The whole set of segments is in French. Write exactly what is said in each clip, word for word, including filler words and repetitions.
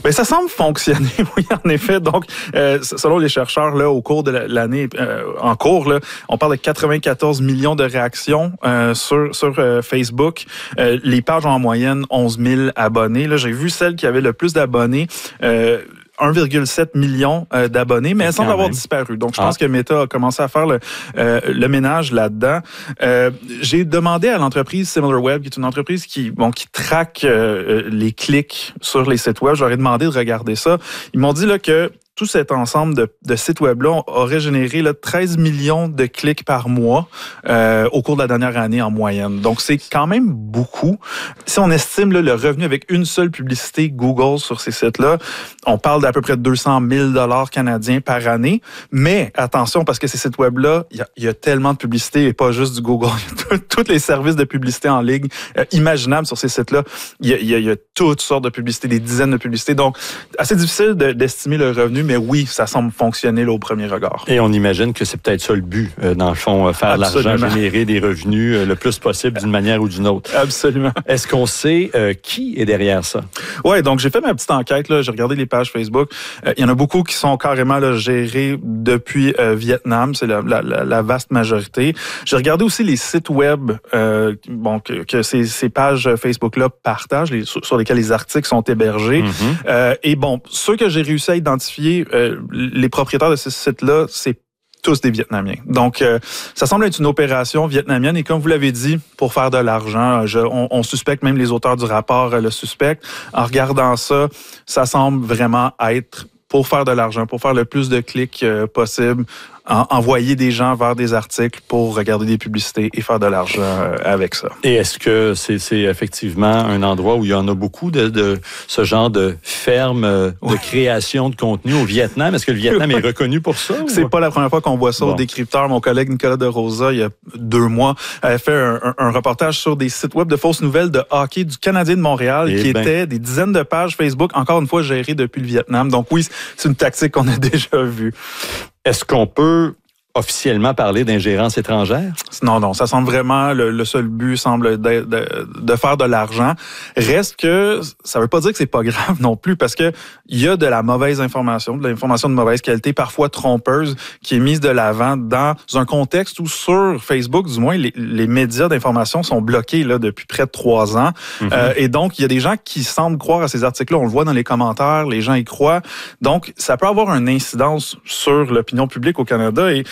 Bien, ça semble fonctionner, oui, en effet. Donc, euh, selon les chercheurs, là, au cours de l'année euh, en cours, là, on parle de quatre-vingt-quatorze millions de réactions euh, sur, sur euh, Facebook. Euh, les pages ont en moyenne onze mille abonnés. Là, j'ai vu celle qui avait le plus d'abonnés. Euh, un virgule sept million euh, d'abonnés, mais elle semble avoir disparu. Donc, je pense ah. que Meta a commencé à faire le, euh, le ménage là-dedans. Euh, j'ai demandé à l'entreprise SimilarWeb, qui est une entreprise qui, bon, qui traque euh, les clics sur les sites web. J'aurais demandé de regarder ça. Ils m'ont dit là que tout cet ensemble de, de sites web-là aurait généré là, treize millions de clics par mois euh, au cours de la dernière année en moyenne. Donc, c'est quand même beaucoup. Si on estime là, le revenu avec une seule publicité Google sur ces sites-là, on parle d'à peu près deux cent mille dollars canadiens par année. Mais attention, parce que ces sites web-là, il y, y a tellement de publicité et pas juste du Google. Il y a tous les services de publicité en ligne euh, imaginables sur ces sites-là. Il y, a, il, y a, il y a toutes sortes de publicités, des dizaines de publicités. Donc, assez difficile de, d'estimer le revenu, mais oui, ça semble fonctionner là, au premier regard. Et on imagine que c'est peut-être ça le but, euh, dans le fond, faire Absolument. de l'argent, générer des revenus euh, le plus possible d'une manière ou d'une autre. Absolument. Est-ce qu'on sait euh, qui est derrière ça? Oui, donc j'ai fait ma petite enquête, là, j'ai regardé les pages Facebook. Euh, il y en a beaucoup qui sont carrément là, gérés depuis euh, Vietnam, c'est la, la, la vaste majorité. J'ai regardé aussi les sites web euh, bon, que, que ces, ces pages Facebook-là partagent, les, sur, sur lesquels les articles sont hébergés. Mm-hmm. Euh, et bon, ceux que j'ai réussi à identifier, Euh, les propriétaires de ces sites-là, c'est tous des Vietnamiens. Donc, euh, ça semble être une opération vietnamienne et comme vous l'avez dit, pour faire de l'argent, je, on, on suspecte, même les auteurs du rapport euh, le suspectent. En regardant ça, ça semble vraiment être pour faire de l'argent, pour faire le plus de clics euh, possible, en, envoyer des gens vers des articles pour regarder des publicités et faire de l'argent euh, avec ça. Et est-ce que c'est, c'est effectivement un endroit où il y en a beaucoup de, de ce genre de ferme de oui. création de contenu au Vietnam? Est-ce que le Vietnam est reconnu pour ça? C'est ou? Pas la première fois qu'on voit ça bon. Au décrypteur. Mon collègue Nicolas de Rosa, il y a deux mois, avait fait un, un, un reportage sur des sites web de fausses nouvelles de hockey du Canadien de Montréal et qui ben. étaient des dizaines de pages Facebook, encore une fois gérées depuis le Vietnam. Donc oui, c'est une tactique qu'on a déjà vue. Est-ce qu'on peut officiellement parler d'ingérence étrangère? Non, non, ça semble vraiment, le, le seul but semble de, de, de faire de l'argent. Reste que ça veut pas dire que c'est pas grave non plus, parce que il y a de la mauvaise information, de l'information de mauvaise qualité, parfois trompeuse, qui est mise de l'avant dans un contexte où sur Facebook, du moins, les, les médias d'information sont bloqués là depuis près de trois ans. Mm-hmm. Euh, et donc, il y a des gens qui semblent croire à ces articles-là. On le voit dans les commentaires, les gens y croient. Donc, ça peut avoir une incidence sur l'opinion publique au Canada et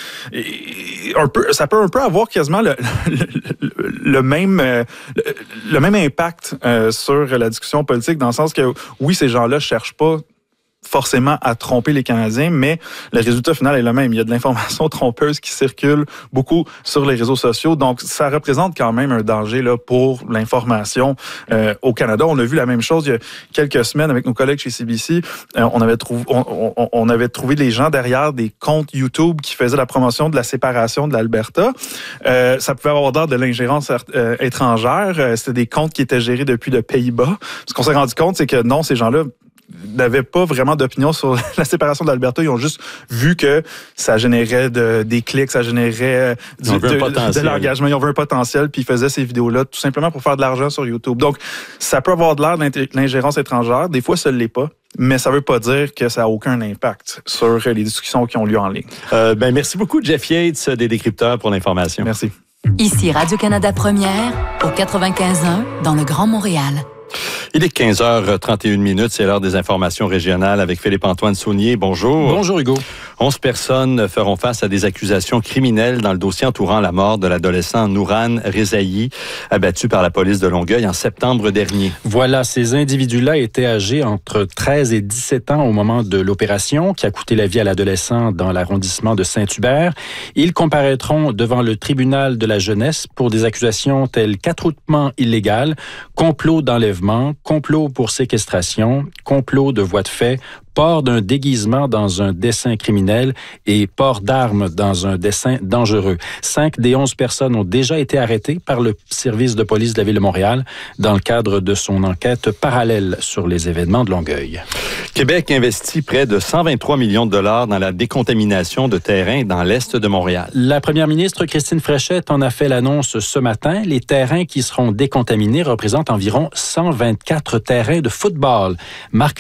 Et un peu, ça peut un peu avoir quasiment le, le, le même le, le même impact euh, sur la discussion politique, dans le sens que oui, ces gens-là cherchent pas forcément à tromper les Canadiens, mais le résultat final est le même. Il y a de l'information trompeuse qui circule beaucoup sur les réseaux sociaux, donc ça représente quand même un danger là pour l'information euh, au Canada. On a vu la même chose il y a quelques semaines avec nos collègues chez C B C. Euh, on avait trouvé, on, on, on avait trouvé les gens derrière des comptes YouTube qui faisaient la promotion de la séparation de l'Alberta. Euh, ça pouvait avoir l'air de l'ingérence euh, étrangère. Euh, c'était des comptes qui étaient gérés depuis les Pays-Bas. Ce qu'on s'est rendu compte, c'est que non, ces gens-là n'avaient pas vraiment d'opinion sur la séparation de l'Alberta. Ils ont juste vu que ça générait de, des clics, ça générait du, de, de l'engagement. Ils ont vu un potentiel, puis ils faisaient ces vidéos-là tout simplement pour faire de l'argent sur YouTube. Donc, ça peut avoir de l'air de l'ingérence étrangère. Des fois, ça ne l'est pas. Mais ça ne veut pas dire que ça n'a aucun impact sur les discussions qui ont lieu en ligne. Euh, ben, merci beaucoup, Jeff Yates, des Décrypteurs, pour l'information. Merci. Ici Radio-Canada Première, au quatre-vingt-quinze un, dans le Grand Montréal. Il est quinze heures trente et une minutes, c'est l'heure des informations régionales avec Philippe-Antoine Saunier. Bonjour. Bonjour Hugo. Onze personnes feront face à des accusations criminelles dans le dossier entourant la mort de l'adolescent Nouran Rezaï, abattu par la police de Longueuil en septembre dernier. Voilà, ces individus-là étaient âgés entre treize et dix-sept ans au moment de l'opération qui a coûté la vie à l'adolescent dans l'arrondissement de Saint-Hubert. Ils comparaîtront devant le tribunal de la jeunesse pour des accusations telles qu'attroupement illégal, complot d'enlèvement, complot pour séquestration, complot de voie de fait, port d'un déguisement dans un dessein criminel et port d'armes dans un dessein dangereux. Cinq des onze personnes ont déjà été arrêtées par le service de police de la Ville de Montréal dans le cadre de son enquête parallèle sur les événements de Longueuil. Québec investit près de cent vingt-trois millions de dollars dans la décontamination de terrains dans l'est de Montréal. La première ministre Christine Fréchette en a fait l'annonce ce matin. Les terrains qui seront décontaminés représentent environ cent vingt-quatre terrains de football. Marc